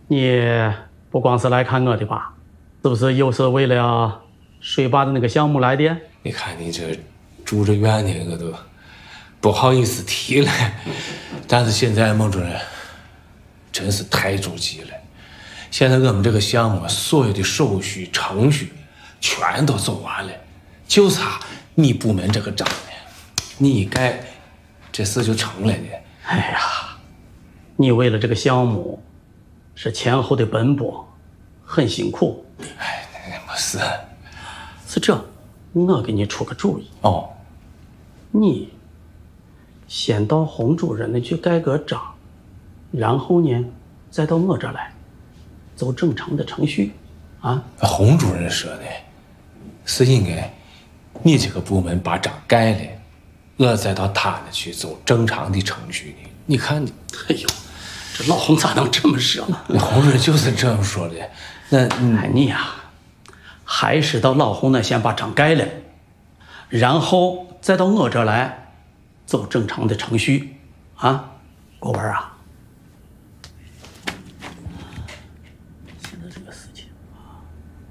你不光是来看我的吧？是不是又是为了水坝的那个项目来的？ 你看你这住着院的，我都不好意思提了。但是现在孟主任真是太着急了。现在我们这个项目所有的手续程序全都走完了，就差你部门这个章了，你一盖，这事就成了的。 哎呀，你为了这个项目是前后的奔波，很辛苦。 哎，没事。 是这，我给你出个主意。 哦， 你先到洪主任那去盖个章，然后呢，再到我这儿来，走正常的程序。啊， 洪主任说的是应该你这个部门把章盖了，我再到他那去走正常的程序呢。你看你， 哎呦，这老洪咋能这么说呢？ 那洪主任就是这么说的。那你呀，还是到老洪那先把章盖了，然后再到我这儿来走正常的程序。啊，国文啊，